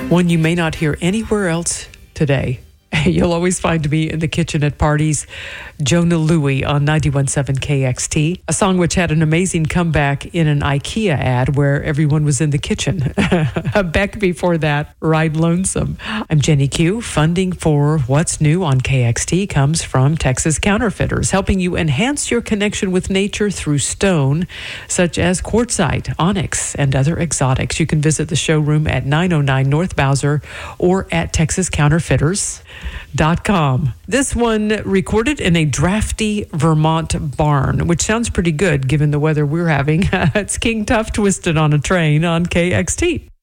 One you may not hear anywhere else today. You'll always find me in the kitchen at parties. Jona Lewie on 91.7 KXT, a song which had an amazing comeback in an IKEA ad where everyone was in the kitchen. Back before that, Ride Lonesome. I'm Jenny Q. Funding for What's New on KXT comes from Texas Counterfeiters, helping you enhance your connection with nature through stone, such as quartzite, onyx, and other exotics. You can visit the showroom at 909 North Bowser or at TexasCounterfeiters.com. This one recorded in a drafty Vermont barn, which sounds pretty good given the weather we're having. It's King Tuff Twisted on a Train on KXT.